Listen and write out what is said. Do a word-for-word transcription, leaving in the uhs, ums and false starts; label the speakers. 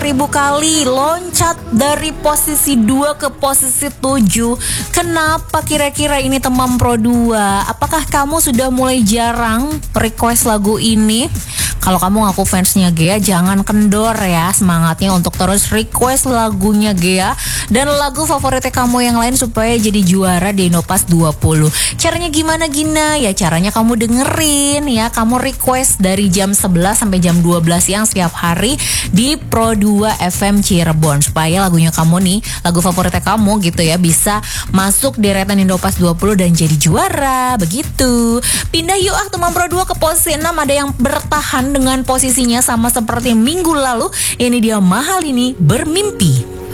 Speaker 1: ribu kali loncat dari posisi dua ke posisi tujuh. Kenapa kira-kira ini teman Pro dua? Apakah kamu sudah mulai jarang request lagu ini? Kalau kamu ngaku fansnya Ghea, jangan kendor ya semangatnya untuk terus request lagunya Ghea dan lagu favoritnya kamu yang lain supaya jadi juara di Indopass dua puluh. Caranya gimana Gina? Ya caranya kamu dengerin ya, kamu request dari jam sebelas sampai jam dua belas siang setiap hari di Pro dua F M Cirebon supaya lagunya kamu nih, lagu favoritnya kamu gitu ya, bisa masuk deretan Indopass dua puluh dan jadi juara. Begitu. Pindah yuk ah teman Pro dua ke posisi enam, ada yang bertahan dengan posisinya sama seperti minggu lalu. Ini dia Mahal Ini Bermimpi.